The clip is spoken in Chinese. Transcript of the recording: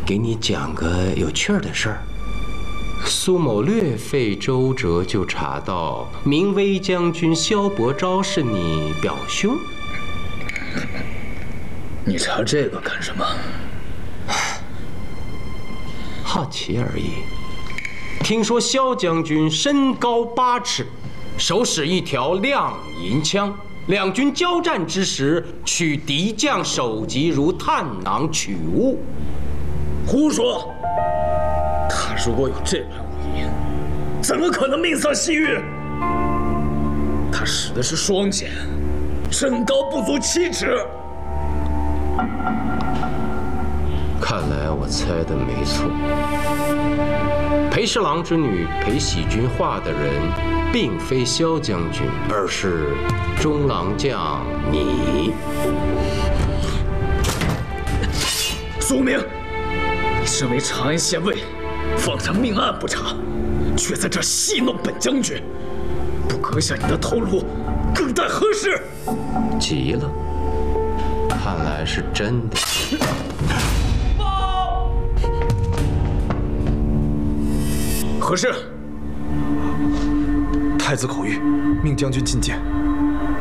给你讲个有趣儿的事儿。苏某略费周折就查到，明威将军萧伯昭是你表兄。 你查这个干什么？ 好奇而已。听说萧将军身高8尺，手使一条亮银枪。两军交战之时，取敌将首级如探囊取物。 胡说！他如果有这般武艺，怎么可能命丧西域？他使的是双剑，身高不足7尺。 看来我猜的没错。裴侍郎之女裴喜君画的人，并非萧将军，而是中郎将你。 苏明，你身为长安县尉，放着命案不查，却在这戏弄本将军，不割下你的头颅，更待何时？ 急了，看来是真的。 何事？ 太子口谕，命将军觐见。